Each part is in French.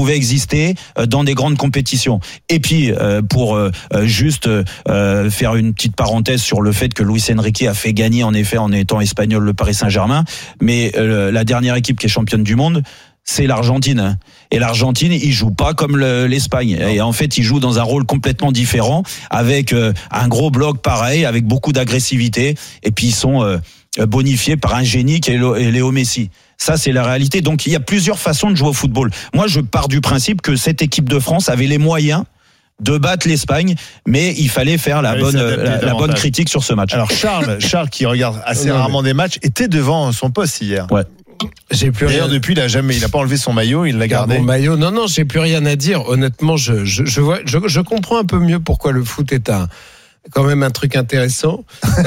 pouvait exister dans des grandes compétitions. Et puis pour juste faire une petite parenthèse sur le fait que Luis Enrique a fait gagner en effet en étant espagnol le Paris Saint-Germain, mais la dernière équipe qui est championne du monde, c'est l'Argentine. Et l'Argentine, ils jouent pas comme l'Espagne. Et en fait, ils jouent dans un rôle complètement différent, avec un gros bloc pareil, avec beaucoup d'agressivité. Et puis ils sont bonifiés par un génie qui est Léo Messi. Ça, c'est la réalité. Donc il y a plusieurs façons de jouer au football. Moi, je pars du principe que cette équipe de France avait les moyens de battre l'Espagne, mais il fallait faire la bonne critique sur ce match. Alors Charles qui regarde assez rarement des matchs, était devant son poste hier. Ouais. J'ai plus rien. Depuis, il a pas enlevé son maillot, il l'a gardé. Mon maillot, non, j'ai plus rien à dire. Honnêtement, je comprends un peu mieux pourquoi le foot est quand même un truc intéressant.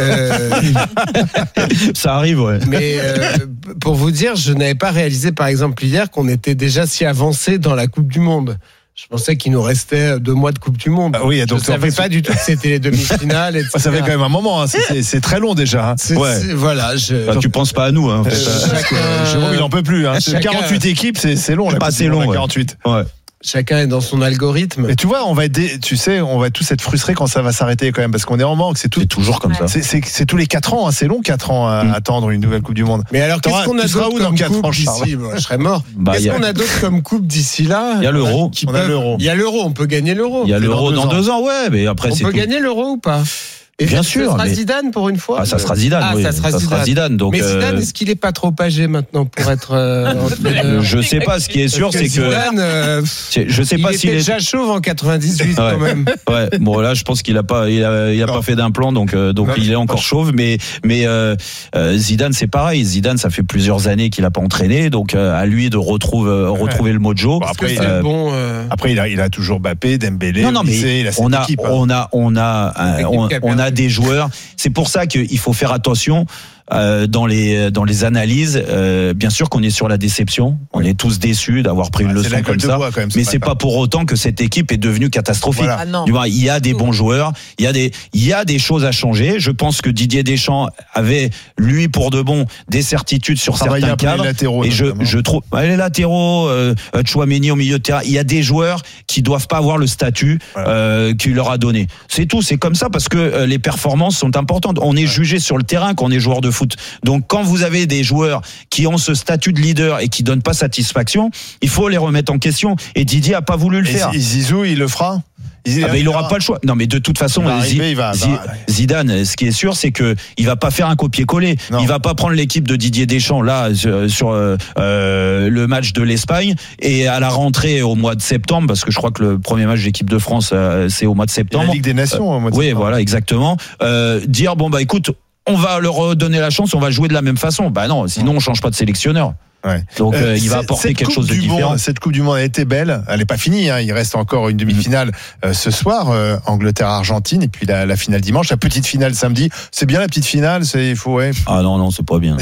Ça arrive, ouais. Mais pour vous dire, je n'avais pas réalisé, par exemple, hier, qu'on était déjà si avancé dans la Coupe du Monde. Je pensais qu'il nous restait 2 mois de Coupe du Monde. Ah oui, donc je ne savais pas du tout que c'était les demi-finales. Etc. Ça fait quand même un moment. Hein. C'est très long déjà. Hein. Voilà. Tu penses pas à nous. Hein, Jérôme, il en peut plus. Hein. 48 équipes, c'est long. Pas assez long. 48. Ouais. Chacun est dans son algorithme. Mais tu vois, on va tous être frustrés quand ça va s'arrêter quand même, parce qu'on est en manque. C'est toujours comme ça. C'est tous les 4 ans. Hein. C'est long 4 ans à attendre une nouvelle Coupe du Monde. Mais alors, qu'est-ce qu'on a d'autre comme coupe d'ici ? Je serais mort. Qu'est-ce qu'on a d'autre comme coupe d'ici là ? Il y a l'Euro. Il y a l'Euro. On peut gagner l'Euro. Il y a l'Euro dans 2 ans, ouais. Mais après, on peut gagner l'Euro ou pas ? Et bien sûr. Ça sera Zidane pour une fois. Ah, ça sera Zidane. Oui. Ça sera Zidane. Donc, mais Zidane, est-ce qu'il est pas trop âgé maintenant pour être je sais pas. Ce qui est sûr, c'est que Zidane, je sais pas s'il était déjà chauve en 98 quand même. Ouais. Bon là, je pense qu'il a pas fait d'implant, donc il est encore chauve. Mais Zidane, c'est pareil. Zidane, ça fait plusieurs années qu'il a pas entraîné, donc à lui de retrouver le mojo. Bon, après, il a toujours Mbappé, Dembélé. Non, mais on a des joueurs. C'est pour ça qu'il faut faire attention dans les analyses. Bien sûr qu'on est sur la déception. On est tous déçus d'avoir pris une leçon comme ça. Mais c'est pas pour autant que cette équipe est devenue catastrophique. Voilà. Il y a des bons joueurs. Il y a des choses à changer. Je pense que Didier Deschamps avait, lui, pour de bon, des certitudes sur certains cadres. Et je trouve les latéraux, Tchouaméni au milieu de terrain. Il y a des joueurs qui doivent pas avoir le statut qu'il leur a donné. C'est tout. C'est comme ça parce que les performances sont importantes. On est jugé sur le terrain quand on est joueur de foot. Donc quand vous avez des joueurs qui ont ce statut de leader et qui donnent pas satisfaction, il faut les remettre en question. Et Didier a pas voulu le faire. Et Zizou, il le fera ? Il aura pas le choix. Non, mais de toute façon, Zidane, ce qui est sûr, c'est que il va pas faire un copier-coller. Non. Il va pas prendre l'équipe de Didier Deschamps là sur le match de l'Espagne et à la rentrée au mois de septembre, parce que je crois que le premier match de l'équipe de France c'est au mois de septembre. Et la Ligue des Nations au mois de septembre. Oui, voilà, exactement. Dire écoute, on va leur donner la chance, on va jouer de la même façon. Bah non, sinon on change pas de sélectionneur. Ouais. Donc il va apporter quelque chose de différent. Cette Coupe du Monde a été belle. Elle n'est pas finie. Hein. Il reste encore une demi-finale ce soir, Angleterre-Argentine, et puis la finale dimanche. La petite finale samedi. C'est bien la petite finale. Ah non, c'est pas bien.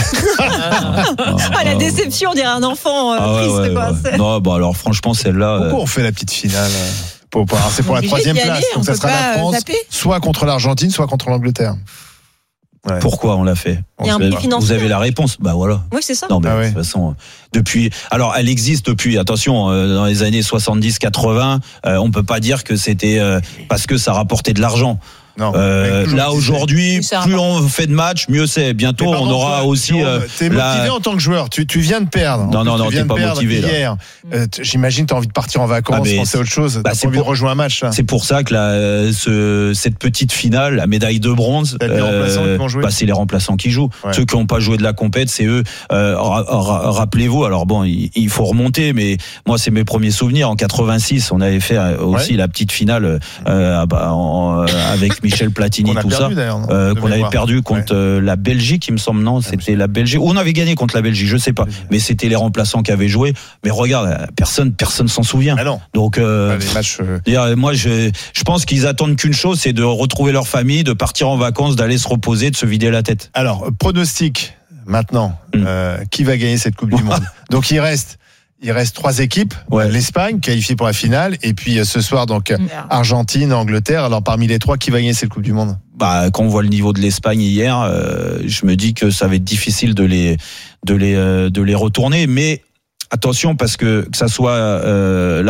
La déception, on dirait un enfant triste. Quoi. Non, alors franchement celle-là. Pourquoi on fait la petite finale ? C'est pour la 3e place. Donc ça sera la France, soit contre l'Argentine, soit contre l'Angleterre. Ouais. Pourquoi on l'a fait ? Vous avez la réponse. Bah voilà. Oui, c'est ça. Non, mais de toute façon, alors elle existe depuis, attention, dans les années 70-80, on peut pas dire que c'était parce que ça rapportait de l'argent. Non, là aujourd'hui, plus on fait de matchs, mieux c'est. Bientôt, on aura aussi. T'es motivé en tant que joueur. Tu viens de perdre. Non, t'es pas motivé hier. J'imagine t'as envie de partir en vacances, penser à autre chose. T'as envie de rejouer un match. Là. C'est pour ça que cette petite finale, la médaille de bronze, c'est les remplaçants qui jouent. Ouais. Ceux qui n'ont pas joué de la compète, c'est eux. Rappelez-vous. Alors bon, il faut remonter, mais moi c'est mes premiers souvenirs. En 86, on avait fait aussi la petite finale avec Michel Platini, tout ça, qu'on avait perdu contre la Belgique, il me semble, non, c'était la Belgique, ou on avait gagné contre la Belgique, je sais pas, mais c'était les remplaçants qui avaient joué, mais regarde, personne s'en souvient. Ah non. Donc, les matchs, moi, je pense qu'ils attendent qu'une chose, c'est de retrouver leur famille, de partir en vacances, d'aller se reposer, de se vider la tête. Alors, pronostic, maintenant, qui va gagner cette Coupe du Monde? Donc, il reste 3 équipes, l'Espagne qualifiée pour la finale, et puis ce soir donc Argentine, Angleterre. Alors parmi les 3, qui va gagner cette Coupe du Monde? Quand on voit le niveau de l'Espagne hier, je me dis que ça va être difficile de les retourner, mais attention parce que ça soit